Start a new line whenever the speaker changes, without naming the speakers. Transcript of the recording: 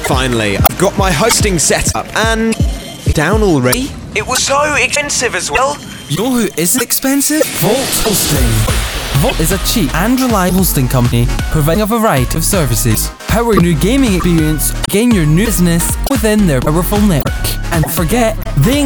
Finally, I've got my hosting set up and down already.
It was so expensive as well.
You know who isn't expensive? Vault Hosting. Vault is a cheap and reliable hosting company providing a variety of services. Power your new gaming experience, gain your new business within their powerful network. And forget, they